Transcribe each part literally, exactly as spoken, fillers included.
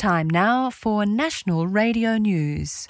Time now for National Radio News.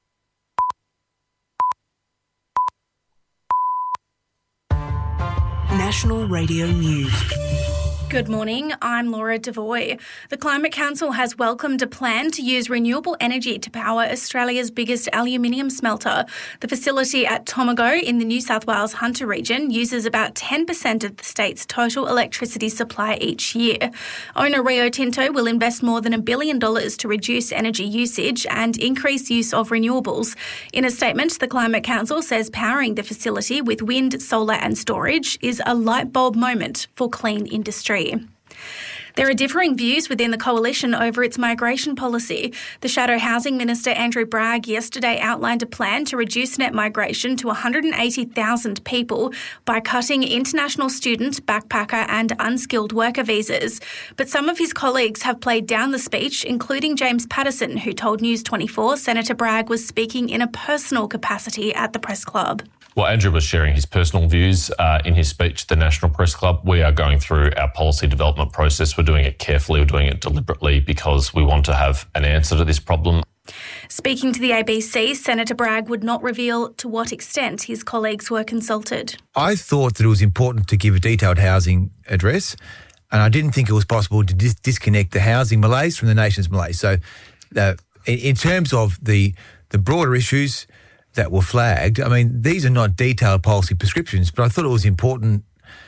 National Radio News. Good morning, I'm Laura Devoy. The Climate Council has welcomed a plan to use renewable energy to power Australia's biggest aluminium smelter. The facility at Tomago in the New South Wales Hunter region uses about ten percent of the state's total electricity supply each year. Owner Rio Tinto will invest more than a billion dollars to reduce energy usage and increase use of renewables. In a statement, the Climate Council says powering the facility with wind, solar and storage is a light bulb moment for clean industry. There are differing views within the coalition over its migration policy. The Shadow Housing Minister Andrew Bragg yesterday outlined a plan to reduce net migration to one hundred eighty thousand people by cutting international student, backpacker and unskilled worker visas. But some of his colleagues have played down the speech, including James Patterson, who told News twenty-four Senator Bragg was speaking in a personal capacity at the Press Club. Well, Andrew was sharing his personal views uh, in his speech at the National Press Club. We are going through our policy development process. We're doing it carefully, we're doing it deliberately because we want to have an answer to this problem. Speaking to the A B C, Senator Bragg would not reveal to what extent his colleagues were consulted. I thought that it was important to give a detailed housing address, and I didn't think it was possible to dis- disconnect the housing malaise from the nation's malaise. So uh, in, in terms of the the broader issues that were flagged, I mean, these are not detailed policy prescriptions, but I thought it was important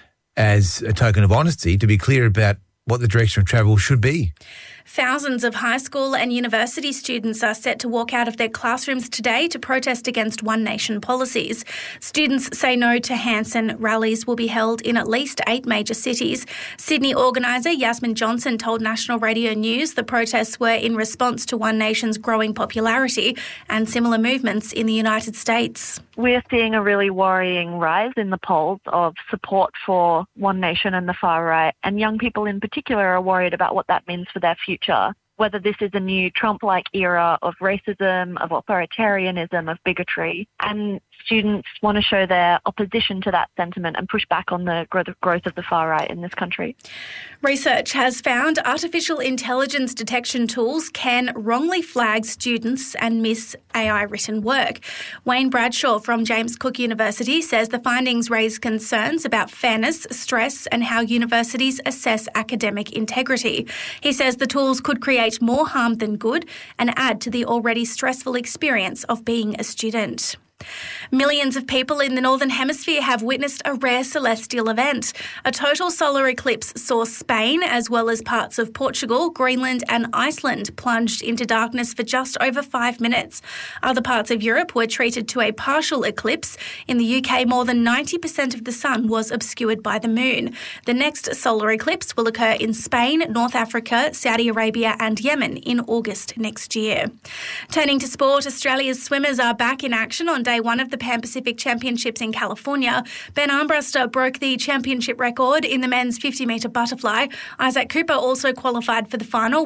as a token of honesty to be clear about what the direction of travel should be. Thousands of high school and university students are set to walk out of their classrooms today to protest against One Nation policies. Students say no to Hanson. Rallies will be held in at least eight major cities. Sydney organiser Yasmin Johnson told National Radio News the protests were in response to One Nation's growing popularity and similar movements in the United States. We're seeing a really worrying rise in the polls of support for One Nation and the far right, and young people in particular are worried about what that means for their future. Whether this is a new Trump-like era of racism, of authoritarianism, of bigotry. And students want to show their opposition to that sentiment and push back on the growth of the far right in this country. Research has found artificial intelligence detection tools can wrongly flag students and miss A I-written work. Wayne Bradshaw from James Cook University says the findings raise concerns about fairness, stress and how universities assess academic integrity. He says the tools could create more harm than good and add to the already stressful experience of being a student. Millions of people in the Northern Hemisphere have witnessed a rare celestial event. A total solar eclipse saw Spain, as well as parts of Portugal, Greenland and Iceland, plunged into darkness for just over five minutes. Other parts of Europe were treated to a partial eclipse. In the U K, more than ninety percent of the sun was obscured by the moon. The next solar eclipse will occur in Spain, North Africa, Saudi Arabia and Yemen in August next year. Turning to sport, Australia's swimmers are back in action on day one of the Pan Pacific Championships in California. Ben Armbruster broke the championship record in the men's fifty metre butterfly. Isaac Cooper also qualified for the final